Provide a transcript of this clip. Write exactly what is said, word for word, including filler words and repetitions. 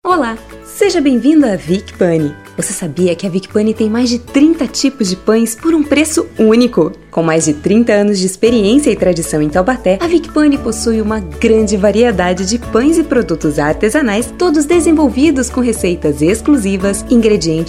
Olá, seja bem-vindo à Vic Pane. Você sabia que a Vic Pane tem mais de trinta tipos de pães por um preço único? Com mais de trinta anos de experiência e tradição em Taubaté, a Vic Pane possui uma grande variedade de pães e produtos artesanais, todos desenvolvidos com receitas exclusivas, ingredientes